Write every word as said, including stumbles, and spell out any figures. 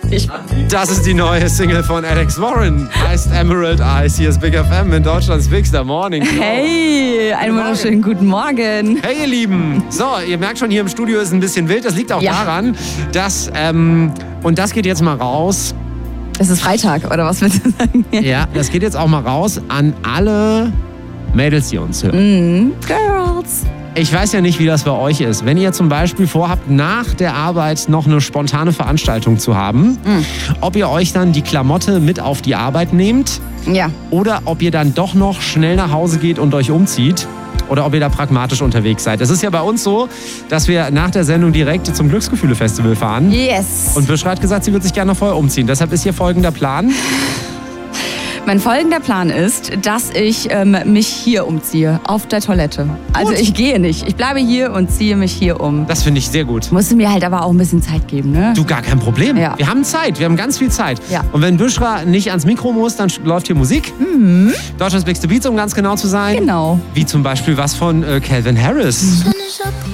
Ich Das ist die neue Single von Alex Warren. Heißt Emerald Eyes. Hier ist Big F M in Deutschlands Bigster Morning Show. Hey, einen wunderschönen guten Morgen. Hey ihr Lieben. So, ihr merkt schon, hier im Studio ist ein bisschen wild. Das liegt auch Ja. daran, dass, ähm, und das geht jetzt mal raus. Es ist Freitag, oder was willst du sagen? Ja, das geht jetzt auch mal raus an alle Mädels, die uns hören. Mm, Girls. Ich weiß ja nicht, wie das bei euch ist. Wenn ihr zum Beispiel vorhabt, nach der Arbeit noch eine spontane Veranstaltung zu haben, Mm. ob ihr euch dann die Klamotte mit auf die Arbeit nehmt Ja. oder ob ihr dann doch noch schnell nach Hause geht und euch umzieht oder ob ihr da pragmatisch unterwegs seid. Es ist ja bei uns so, dass wir nach der Sendung direkt zum Glücksgefühle-Festival fahren. Yes. Und Büschra hat gesagt, sie wird sich gerne noch vorher umziehen. Deshalb ist hier folgender Plan. Mein folgender Plan ist, dass ich ähm, mich hier umziehe, auf der Toilette. Also Gut. ich gehe nicht. Ich bleibe hier und ziehe mich hier um. Das finde ich sehr gut. Musst du mir halt aber auch ein bisschen Zeit geben, ne? Du, gar kein Problem. Ja. Wir haben Zeit, wir haben ganz viel Zeit. Ja. Und wenn Büschra nicht ans Mikro muss, dann läuft hier Musik. Mhm. Deutschlands Bigste Beats, um ganz genau zu sein. Genau. Wie zum Beispiel was von äh, Calvin Harris.